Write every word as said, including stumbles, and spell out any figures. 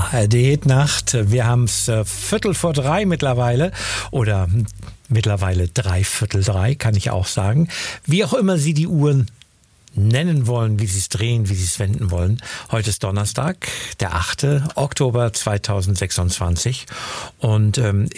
A R D-Nacht. Wir haben es äh, Viertel vor drei mittlerweile oder mittlerweile dreiviertel drei, kann ich auch sagen. Wie auch immer Sie die Uhren nennen wollen, wie Sie es drehen, wie Sie es wenden wollen. Heute ist Donnerstag, der achte Oktober zweitausendsechsundzwanzig und ähm,